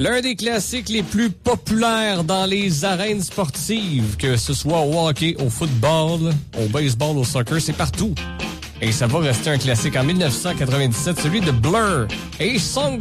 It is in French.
L'un des classiques les plus populaires dans les arènes sportives, que ce soit au hockey, au football, au baseball, au soccer, c'est partout. Et ça va rester un classique en 1997, celui de Blur et Song